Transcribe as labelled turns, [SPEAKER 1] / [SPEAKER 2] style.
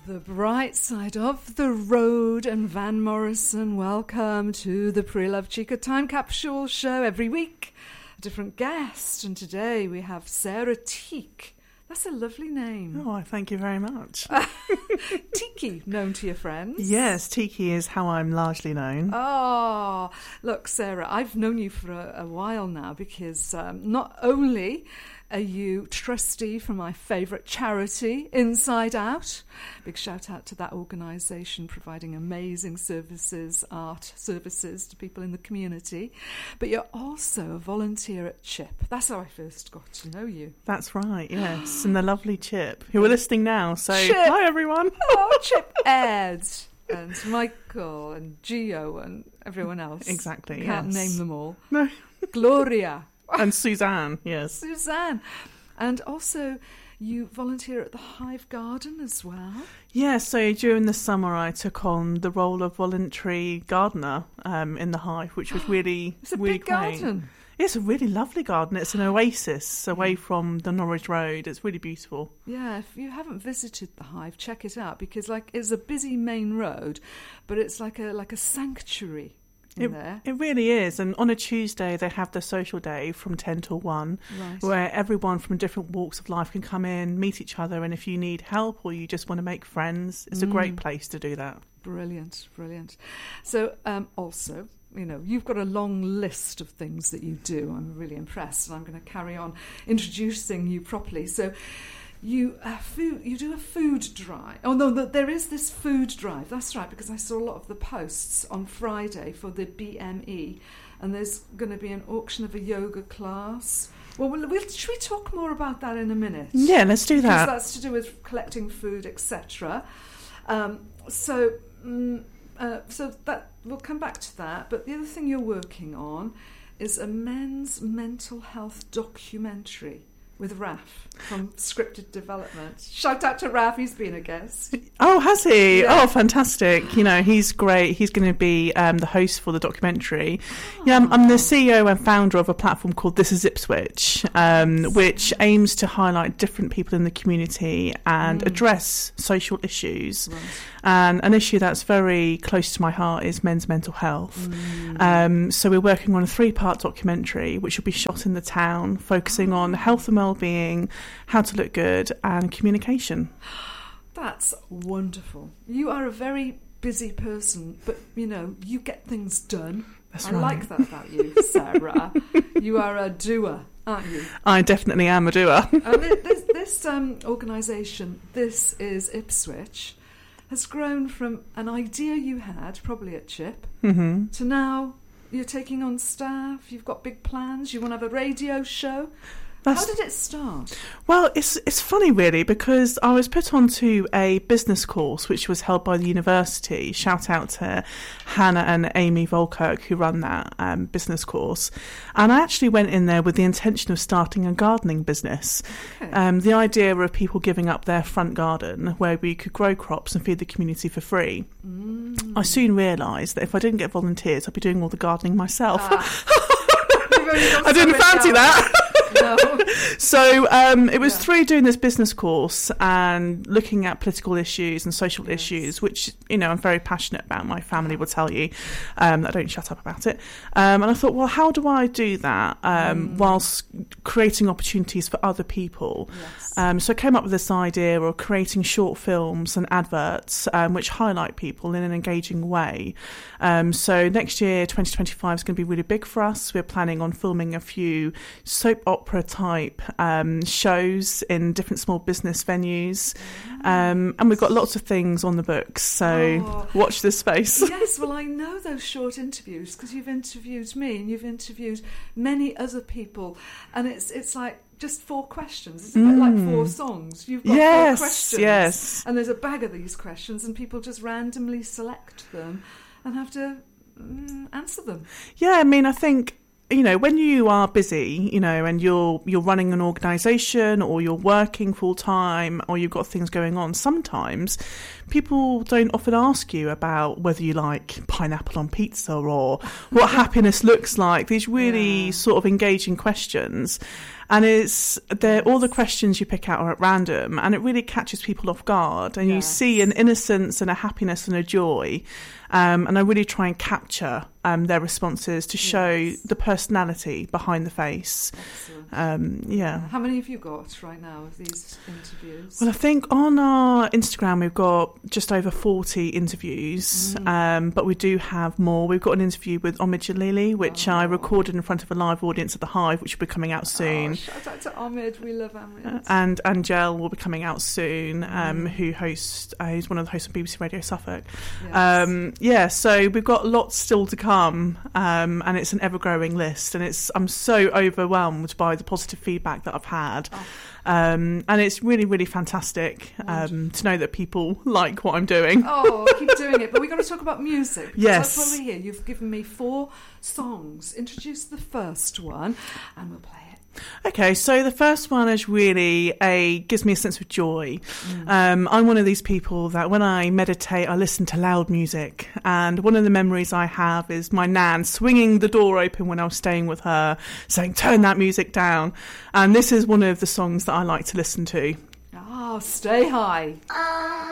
[SPEAKER 1] The bright side of the road, and Van Morrison, welcome to the Pre-Love Chica Time Capsule show. Every week, a different guest, and today we have Sarah Teak. That's a lovely name.
[SPEAKER 2] Oh, thank you very much.
[SPEAKER 1] Tiki, known to your friends?
[SPEAKER 2] Yes, Tiki is how I'm largely known.
[SPEAKER 1] Oh, look, Sarah, I've known you for a while now because not only are you trustee for my favourite charity, Inside Out. Big shout out to that organisation providing amazing services, art services to people in the community. But you're also a volunteer at CHIP. That's how I first got to know you.
[SPEAKER 2] That's right, yes. And the lovely Chip, who are listening now. So,
[SPEAKER 1] Chip.
[SPEAKER 2] Hi, everyone.
[SPEAKER 1] Oh, Chip Ed and Michael and Gio and everyone else.
[SPEAKER 2] Exactly,
[SPEAKER 1] Can't
[SPEAKER 2] yes.
[SPEAKER 1] name them all.
[SPEAKER 2] No.
[SPEAKER 1] Gloria.
[SPEAKER 2] And Suzanne, yes.
[SPEAKER 1] Suzanne. And also, you volunteer at the Hive Garden as well.
[SPEAKER 2] Yeah, so during the summer I took on the role of voluntary gardener in the Hive, which was really,
[SPEAKER 1] It's a
[SPEAKER 2] really
[SPEAKER 1] big
[SPEAKER 2] great.
[SPEAKER 1] garden.
[SPEAKER 2] It's a really lovely garden. It's an oasis away from the Norwich Road. It's really beautiful.
[SPEAKER 1] Yeah, if you haven't visited the Hive, check it out because it's a busy main road, but it's like a sanctuary.
[SPEAKER 2] It really is. And on a Tuesday, they have the social day from 10 till 1,
[SPEAKER 1] Right.
[SPEAKER 2] where everyone from different walks of life can come in, meet each other. And if you need help or you just want to make friends, it's a great place to do that.
[SPEAKER 1] Brilliant, brilliant. So also, you've got a long list of things that you do. I'm really impressed, and I'm going to carry on introducing you properly. So you do a food drive. Oh, no, there is this food drive. That's right, because I saw a lot of the posts on Friday for the BME, and there's going to be an auction of a yoga class. Well, should we talk more about that in a minute?
[SPEAKER 2] Yeah, let's do that.
[SPEAKER 1] Because that's to do with collecting food, etc. So that we'll come back to that. But the other thing you're working on is a men's mental health documentary with Raf from Scripted Development. Shout out to Raf, he's been a guest.
[SPEAKER 2] Oh, has he?
[SPEAKER 1] Yeah.
[SPEAKER 2] Oh, fantastic. He's great. He's going to be the host for the documentary. Yeah, I'm the CEO and founder of a platform called This Is Ipswich, which aims to highlight different people in the community and address social issues.
[SPEAKER 1] Right.
[SPEAKER 2] And an issue that's very close to my heart is men's mental health. So we're working on a 3-part documentary, which will be shot in the town, focusing on health and well-being, how to look good, and communication.
[SPEAKER 1] That's wonderful. You are a very busy person, but, you get things done.
[SPEAKER 2] That's
[SPEAKER 1] I
[SPEAKER 2] right.
[SPEAKER 1] like that about you, Sarah. You are a doer, aren't you?
[SPEAKER 2] I definitely am a doer.
[SPEAKER 1] And this organisation, This Is Ipswich, has grown from an idea you had, probably at CHIP, to now you're taking on staff, you've got big plans, you want to have a radio show. How did it start?
[SPEAKER 2] Well, it's funny, really, because I was put onto a business course which was held by the university. Shout out to Hannah and Amy Volkirk, who run that business course. And I actually went in there with the intention of starting a gardening business.
[SPEAKER 1] Okay.
[SPEAKER 2] The idea of people giving up their front garden where we could grow crops and feed the community for free. I soon realised that if I didn't get volunteers, I'd be doing all the gardening myself. I didn't fancy that.
[SPEAKER 1] No.
[SPEAKER 2] So it was through doing this business course and looking at political issues and social issues, which, I'm very passionate about. My family will tell you that I don't shut up about it. And I thought, well, how do I do that whilst creating opportunities for other people?
[SPEAKER 1] Yes.
[SPEAKER 2] So I came up with this idea of creating short films and adverts which highlight people in an engaging way. So next year, 2025, is going to be really big for us. We're planning on filming a few soap opera type shows in different small business venues, and we've got lots of things on the books, so watch this space.
[SPEAKER 1] Yes, well, I know those short interviews because you've interviewed me and you've interviewed many other people, and it's like just 4 questions. It's a bit like 4 songs. You've got 4 questions,
[SPEAKER 2] yes,
[SPEAKER 1] and there's a bag of these questions, and people just randomly select them and have to answer them.
[SPEAKER 2] Yeah, I mean, I think, when you are busy, and you're running an organisation or you're working full time or you've got things going on, sometimes people don't often ask you about whether you like pineapple on pizza or what happiness looks like. These really sort of engaging questions. And all the questions you pick out are at random, and it really catches people off guard. And you see an innocence and a happiness and a joy. And I really try and capture their responses to show the personality behind the face.
[SPEAKER 1] How many have you got right now of these interviews?
[SPEAKER 2] Well, I think on our Instagram we've got just over 40 interviews, but we do have more. We've got an interview with Omid Jalili, which I recorded in front of a live audience at the Hive, which will be coming out soon.
[SPEAKER 1] Shout out to Omid, we love Omid.
[SPEAKER 2] And Angel will be coming out soon, who's one of the hosts of BBC Radio Suffolk.
[SPEAKER 1] Yes.
[SPEAKER 2] So we've got lots still to come, and it's an ever-growing list, and I'm so overwhelmed by the positive feedback that I've had. And it's really, really fantastic to know that people like what I'm doing.
[SPEAKER 1] Oh, keep doing it. But we've got to talk about music.
[SPEAKER 2] Yes.
[SPEAKER 1] That's why we're here. You've given me 4 songs. Introduce the first one and we'll play it.
[SPEAKER 2] Okay, so the first one is really gives me a sense of joy. I'm one of these people that when I meditate, I listen to loud music. And one of the memories I have is my nan swinging the door open when I was staying with her, saying, "Turn that music down." And this is one of the songs that I like to listen to.
[SPEAKER 1] Oh, Stay High.